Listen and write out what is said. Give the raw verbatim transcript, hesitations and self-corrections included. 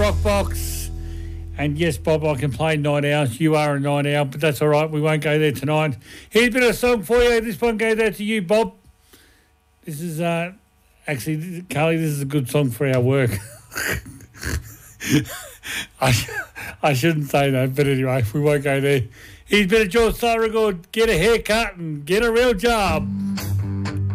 Rock Box. And yes, Bob, I can play Night Owls. You are a night owl, but that's all right. We won't go there tonight. Here's a bit of a song for you. This one goes out to you, Bob. This is, uh, actually, Carly, this is a good song for our work. I, I shouldn't say that, but anyway, we won't go there. Here's a bit of George Thorogood. Get a haircut and get a real job.